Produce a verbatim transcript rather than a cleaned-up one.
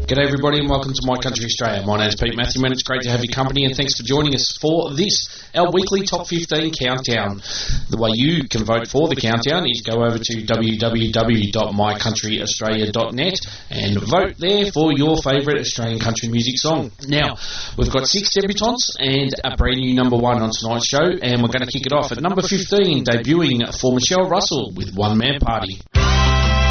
G'day everybody and welcome to My Country Australia. My name's Pete Matthew and it's great to have your company and thanks for joining us for this, our weekly Top fifteen Countdown. The way you can vote for the countdown is go over to w w w dot my country australia dot net and vote there for your favourite Australian country music song. Now, we've got six debutantes and a brand new number one on tonight's show, and we're going to kick it off at number fifteen, debuting for Michelle Russell with One Man Party.